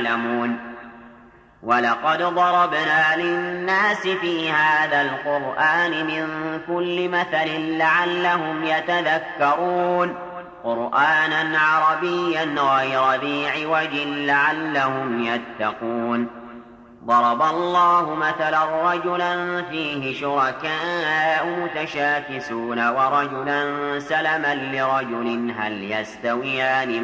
يعلمون ولقد ضربنا للناس في هذا القرآن من كل مثل لعلهم يتذكرون قرآنا عربيا غير ذي عوج لعلهم يتقون ضرب الله مثلا رجلا فيه شركاء متشاكسون ورجلا سلما لرجل هل يستويان